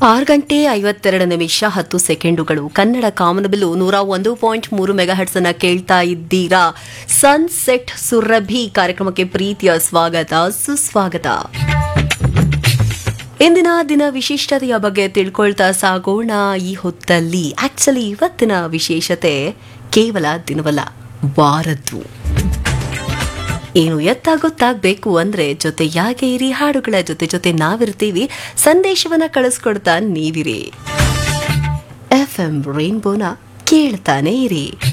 6:52 ಕನ್ನಡ ಕಾಮನಬಿಲ್ಲು 101.3 megahertz ಅನ್ನ ಕೇಳ್ತಾ ಇದ್ದೀರಾ. ಸನ್ಸೆಟ್ ಸುರಭಿ ಕಾರ್ಯಕ್ರಮಕ್ಕೆ ಪ್ರೀತಿಯ ಸ್ವಾಗತ ಸುಸ್ವಾಗತ. ಇಂದಿನ ದಿನ ವಿಶಿಷ್ಟತೆಯ ಬಗ್ಗೆ ತಿಳ್ಕೊಳ್ತಾ ಸಾಗೋಣ ಈ ಹೊತ್ತಲ್ಲಿ. ಆಕ್ಚುಲಿ ಇವತ್ತಿನ ವಿಶೇಷತೆ ಕೇವಲ ದಿನವಲ್ಲ, ವಾರದ್ದು. ಏನು ಎತ್ತ ಗೊತ್ತಾಗಬೇಕು ಅಂದ್ರೆ ಜೊತೆಯಾಗೆ ಇರಿ, ಹಾಡುಗಳ ಜೊತೆ ನಾವಿರ್ತೀವಿ, ಸಂದೇಶವನ್ನ ಕಳಿಸ್ಕೊಡ್ತಾ ನೀವಿರಿ. FM ರೈನ್ಬೋನ ಕೇಳ್ತಾನೆ ಇರಿ.